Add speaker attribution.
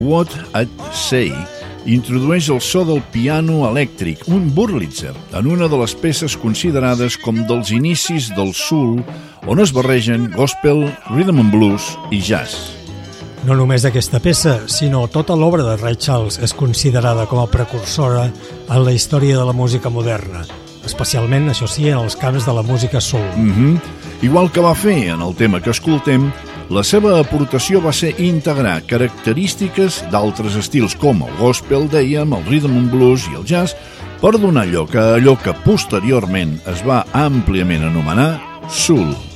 Speaker 1: What I'd Say introdueix el so del piano elèctric, un Wurlitzer, en una de les peces considerades com dels inicis del soul, on es barregen gospel, rhythm and blues i jazz.
Speaker 2: No només aquesta peça, sinó tota l'obra de Ray Charles és considerada com a precursora en la història de la música moderna, especialment, això sí, en els camps de la música soul.
Speaker 1: Igual que va fer en el tema que escoltem, la seva aportació va ser integrar característiques d'altres estils com el gospel, dèiem, el rhythm and blues i el jazz, per donar lloc a allò que posteriorment es va àmpliament anomenar soul.